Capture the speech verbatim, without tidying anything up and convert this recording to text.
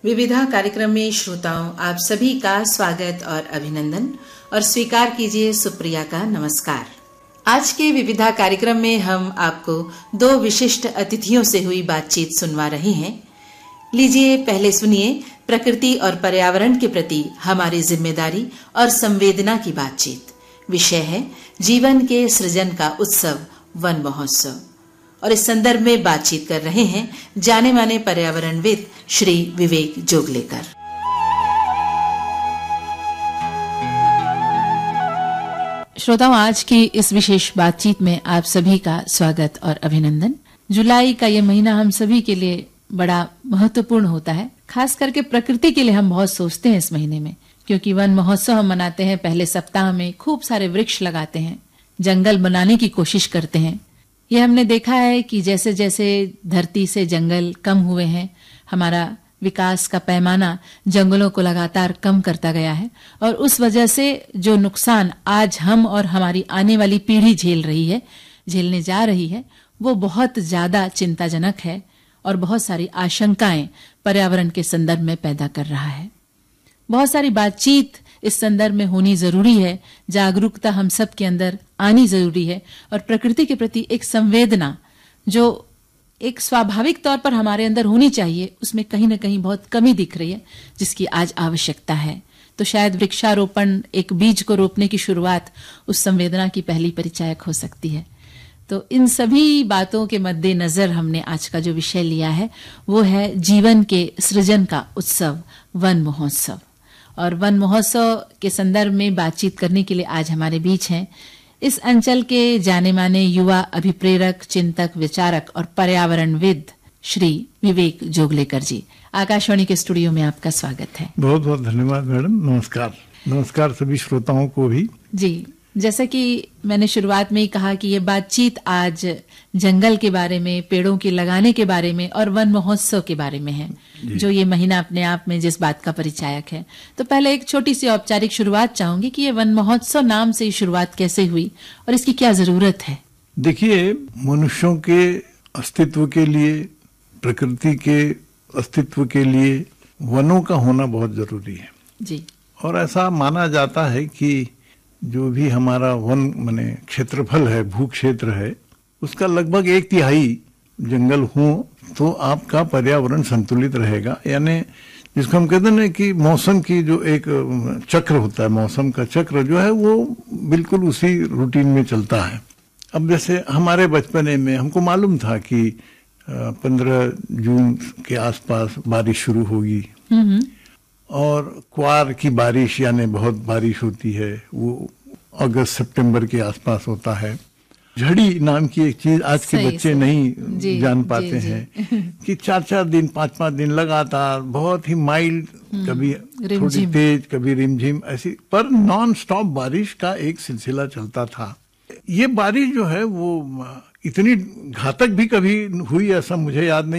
विविधा कार्यक्रम में श्रोताओं आप सभी का स्वागत और अभिनंदन और स्वीकार कीजिए सुप्रिया का नमस्कार। आज के विविधा कार्यक्रम में हम आपको दो विशिष्ट अतिथियों से हुई बातचीत सुनवा रहे हैं। लीजिए पहले सुनिए प्रकृति और पर्यावरण के प्रति हमारी जिम्मेदारी और संवेदना की बातचीत। विषय है जीवन के सृजन का उत्सव वन महोत्सव और इस संदर्भ में बातचीत कर रहे हैं जाने माने पर्यावरणविद श्री विवेक जोगलेकर। श्रोताओं, आज की इस विशेष बातचीत में आप सभी का स्वागत और अभिनंदन। जुलाई का ये महीना हम सभी के लिए बड़ा महत्वपूर्ण होता है, खास करके प्रकृति के लिए हम बहुत सोचते हैं इस महीने में, क्योंकि वन महोत्सव हम मनाते हैं। पहले सप्ताह में खूब सारे वृक्ष लगाते हैं, जंगल बनाने की कोशिश करते हैं। ये हमने देखा है कि जैसे जैसे धरती से जंगल कम हुए हैं, हमारा विकास का पैमाना जंगलों को लगातार कम करता गया है और उस वजह से जो नुकसान आज हम और हमारी आने वाली पीढ़ी झेल रही है, झेलने जा रही है, वो बहुत ज्यादा चिंताजनक है और बहुत सारी आशंकाएं पर्यावरण के संदर्भ में पैदा कर रहा है। बहुत सारी बातचीत इस संदर्भ में होनी जरूरी है, जागरूकता हम सब के अंदर आनी जरूरी है और प्रकृति के प्रति एक संवेदना जो एक स्वाभाविक तौर पर हमारे अंदर होनी चाहिए, उसमें कहीं ना कहीं बहुत कमी दिख रही है, जिसकी आज आवश्यकता है। तो शायद वृक्षारोपण, एक बीज को रोपने की शुरुआत उस संवेदना की पहली परिचायक हो सकती है। तो इन सभी बातों के मद्देनजर हमने आज का जो विषय लिया है वो है जीवन के सृजन का उत्सव वन महोत्सव। और वन महोत्सव के संदर्भ में बातचीत करने के लिए आज हमारे बीच हैं इस अंचल के जाने माने युवा अभिप्रेरक, चिंतक, विचारक और पर्यावरणविद श्री विवेक जोगलेकर जी। आकाशवाणी के स्टूडियो में आपका स्वागत है। बहुत बहुत धन्यवाद मैडम। नमस्कार। नमस्कार सभी श्रोताओं को भी। जी, जैसा कि मैंने शुरुआत में ही कहा कि ये बातचीत आज जंगल के बारे में, पेड़ों के लगाने के बारे में और वन महोत्सव के बारे में है, जो ये महीना अपने आप में जिस बात का परिचायक है। तो पहले एक छोटी सी औपचारिक शुरुआत चाहूंगी कि ये वन महोत्सव नाम से शुरुआत कैसे हुई और इसकी क्या जरूरत है। देखिए, मनुष्यों के अस्तित्व के लिए, प्रकृति के अस्तित्व के लिए वनों का होना बहुत जरूरी है जी। और ऐसा माना जाता है कि जो भी हमारा वन माने क्षेत्रफल है, भू क्षेत्र है, उसका लगभग एक तिहाई जंगल हो तो आपका पर्यावरण संतुलित रहेगा। यानी जिसको हम कहते हैं ना कि मौसम की जो एक चक्र होता है, मौसम का चक्र जो है वो बिल्कुल उसी रूटीन में चलता है। अब जैसे हमारे बचपने में हमको मालूम था कि पंद्रह जून के आसपास बारिश शुरू होगी और क्वार की बारिश यानी बहुत बारिश होती है, वो अगस्त सितंबर के आसपास होता है। झड़ी नाम की एक चीज आज के बच्चे नहीं जी, जान पाते जी, हैं कि चार चार दिन, पांच पांच दिन लगातार बहुत ही माइल्ड, कभी थोड़ी तेज, कभी रिमझिम, ऐसी पर नॉन स्टॉप बारिश का एक सिलसिला चलता था। ये बारिश जो है वो इतनी घातक भी कभी हुई ऐसा मुझे याद नहीं।